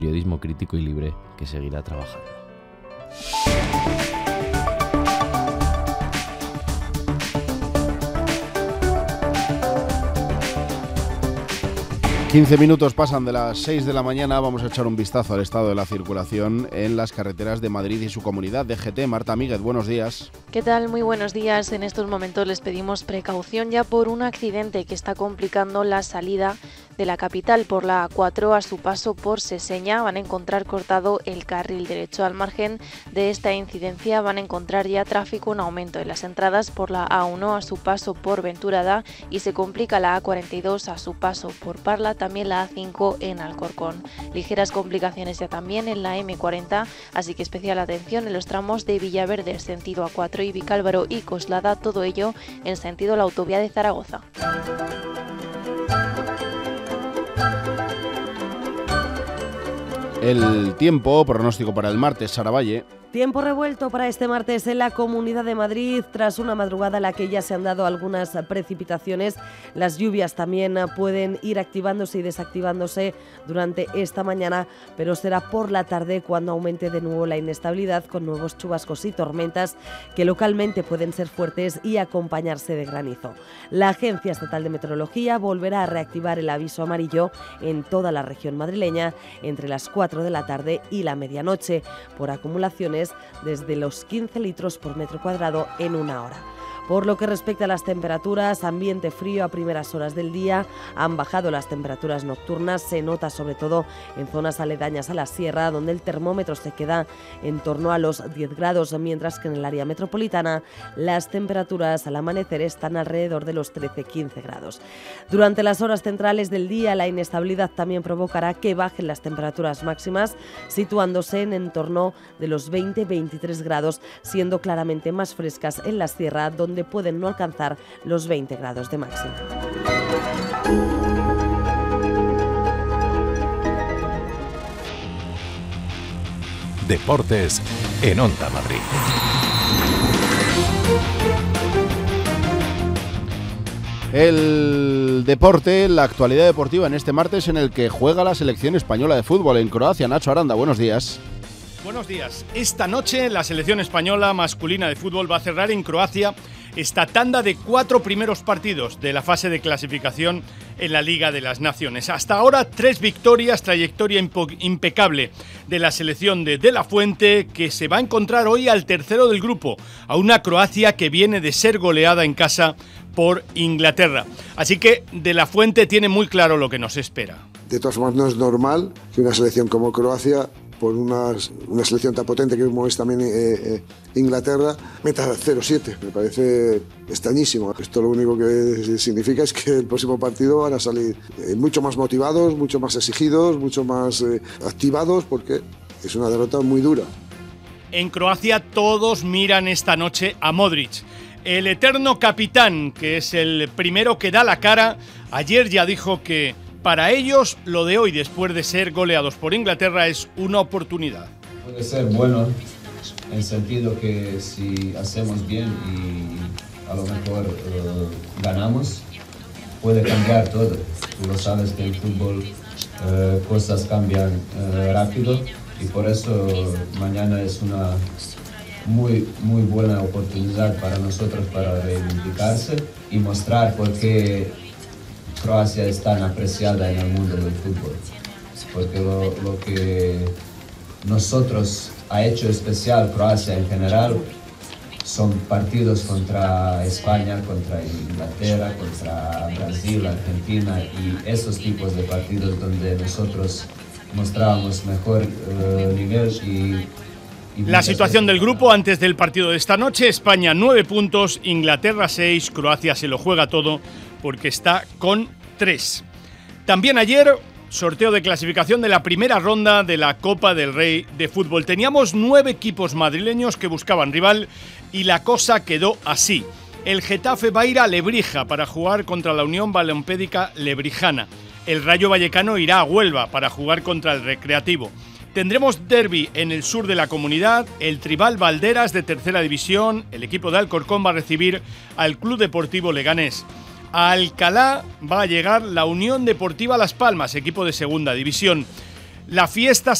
Periodismo crítico y libre que seguirá trabajando. 15 minutos pasan de las 6 de la mañana. Vamos a echar un vistazo al estado de la circulación en las carreteras de Madrid y su comunidad. DGT, Marta Míguez, buenos días. ¿Qué tal? Muy buenos días. En estos momentos les pedimos precaución ya por un accidente que está complicando la salida de la capital por la A4 a su paso por Seseña. Van a encontrar cortado el carril derecho. Al margen de esta incidencia van a encontrar ya tráfico, un aumento en las entradas por la A1 a su paso por Venturada y se complica la A42 a su paso por Parla, también la A5 en Alcorcón. Ligeras complicaciones ya también en la M40, así que especial atención en los tramos de Villaverde, sentido A4 y Vicálvaro y Coslada, todo ello en sentido la autovía de Zaragoza. El tiempo, pronóstico para el martes, Sara Valle. Tiempo revuelto para este martes en la Comunidad de Madrid, tras una madrugada en la que ya se han dado algunas precipitaciones. Las lluvias también pueden ir activándose y desactivándose durante esta mañana, pero será por la tarde cuando aumente de nuevo la inestabilidad con nuevos chubascos y tormentas que localmente pueden ser fuertes y acompañarse de granizo. La Agencia Estatal de Meteorología volverá a reactivar el aviso amarillo en toda la región madrileña entre las 4 de la tarde y la medianoche por acumulaciones desde los 15 litros por metro cuadrado en una hora. Por lo que respecta a las temperaturas, ambiente frío a primeras horas del día, han bajado las temperaturas nocturnas, se nota sobre todo en zonas aledañas a la sierra, donde el termómetro se queda en torno a los 10 grados, mientras que en el área metropolitana las temperaturas al amanecer están alrededor de los 13-15 grados. Durante las horas centrales del día, la inestabilidad también provocará que bajen las temperaturas máximas, situándose en torno de los 20-23 grados, siendo claramente más frescas en la sierra, donde pueden no alcanzar los 20 grados de máxima. Deportes en Onda Madrid. El deporte, la actualidad deportiva en este martes en el que juega la selección española de fútbol en Croacia. Nacho Aranda, buenos días. Buenos días. Esta noche la selección española masculina de fútbol va a cerrar en Croacia esta tanda de 4 primeros partidos de la fase de clasificación en la Liga de las Naciones. Hasta ahora 3 victorias, trayectoria impecable de la selección de La Fuente, que se va a encontrar hoy al tercero del grupo, a una Croacia que viene de ser goleada en casa por Inglaterra. Así que De La Fuente tiene muy claro lo que nos espera. De todas formas, no es normal que una selección como Croacia, por una selección tan potente que vimos también Inglaterra, meta 0-7. Me parece extrañísimo. Esto lo único que significa es que el próximo partido van a salir mucho más motivados, mucho más exigidos, mucho más activados, porque es una derrota muy dura. En Croacia todos miran esta noche a Modric, el eterno capitán, que es el primero que da la cara. Ayer ya dijo que para ellos, lo de hoy, después de ser goleados por Inglaterra, es una oportunidad. Puede ser bueno, en el sentido que si hacemos bien y a lo mejor ganamos, puede cambiar todo. Tú lo sabes que en fútbol cosas cambian rápido y por eso mañana es una muy buena oportunidad para nosotros para reivindicarse y mostrar por qué Croacia es tan apreciada en el mundo del fútbol, porque lo que nosotros ha hecho especial Croacia en general son partidos contra España, contra Inglaterra, contra Brasil, Argentina y esos tipos de partidos donde nosotros mostrábamos mejor nivel y la situación del grupo antes del partido de esta noche: España 9 puntos, Inglaterra 6, Croacia se lo juega todo porque está con 3. También ayer, sorteo de clasificación de la primera ronda de la Copa del Rey de fútbol. Teníamos 9 equipos madrileños que buscaban rival y la cosa quedó así. El Getafe va a ir a Lebrija para jugar contra la Unión Balompédica Lebrijana. El Rayo Vallecano irá a Huelva para jugar contra el Recreativo. Tendremos derbi en el sur de la comunidad. El Tribal Valderas de tercera división, el equipo de Alcorcón, va a recibir al Club Deportivo Leganés. A Alcalá va a llegar la Unión Deportiva Las Palmas, equipo de segunda división. La fiesta